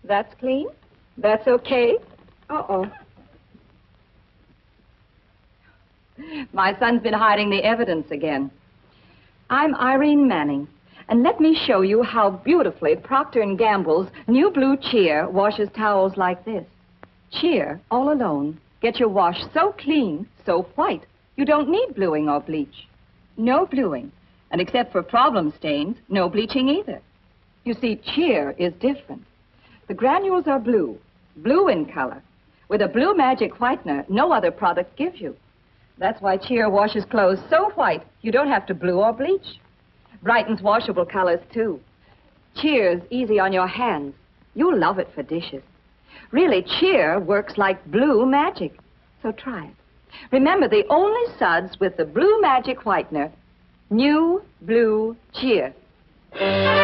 That's clean? That's okay? Uh-oh. My son's been hiding the evidence again. I'm Irene Manning, and let me show you how beautifully Procter & Gamble's new blue Cheer washes towels like this. Cheer, all alone, gets your wash so clean, so white, you don't need bluing or bleach. No bluing, and except for problem stains, no bleaching either. You see, Cheer is different. The granules are blue, blue in color, with a blue magic whitener no other product gives you. That's why Cheer washes clothes so white, you don't have to blue or bleach. Brightens washable colors, too. Cheer's easy on your hands. You'll love it for dishes. Really, Cheer works like blue magic. So try it. Remember, the only suds with the blue magic whitener, new blue Cheer.